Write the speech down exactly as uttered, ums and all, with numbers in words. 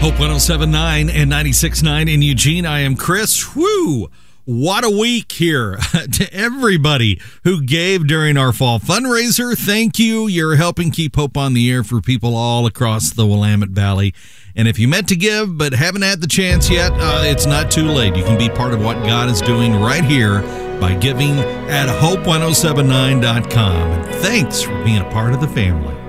Hope one oh seven point nine and ninety-six point nine in Eugene. I am Chris. Woo! What a week here to everybody who gave during our fall fundraiser. Thank you. You're helping keep hope on the air for people all across the Willamette Valley. And if you meant to give but haven't had the chance yet, uh, it's not too late. You can be part of what God is doing right here by giving at hope one oh seven nine dot com. And thanks for being a part of the family.